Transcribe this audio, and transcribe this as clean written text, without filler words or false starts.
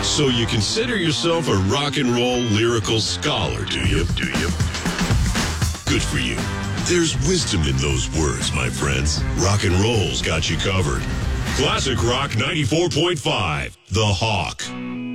So you consider yourself a rock and roll lyrical scholar, do you? Good for you. There's wisdom in those words, my friends. Rock and roll's got you covered. Classic Rock 94.5, The Hawk.